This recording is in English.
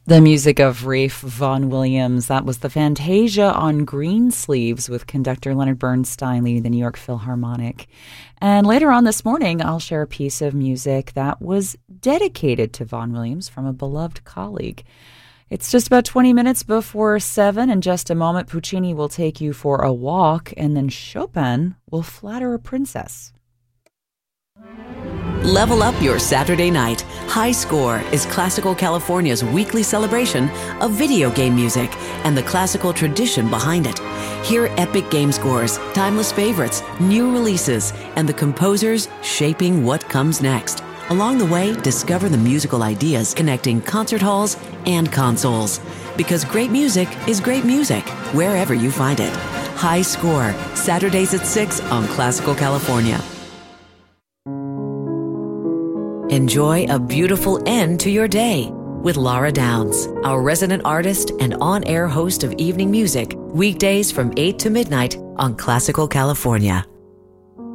The music of Ralph Vaughan Williams. That was the Fantasia on Green Sleeves with conductor Leonard Bernstein leading the New York Philharmonic. And later on this morning, I'll share a piece of music that was dedicated to Vaughan Williams from a beloved colleague. It's just about 20 minutes before 7. In just a moment, Puccini will take you for a walk, and then Chopin will flatter a princess. Level up your Saturday night. High Score is Classical California's weekly celebration of video game music and the classical tradition behind it. Hear epic game scores, timeless favorites, new releases, and the composers shaping what comes next. Along the way, discover the musical ideas connecting concert halls and consoles. Because great music is great music, wherever you find it. High Score, Saturdays at 6 on Classical California. Enjoy a beautiful end to your day with Laura Downs, our resident artist and on-air host of evening music, weekdays from 8 to midnight on Classical California.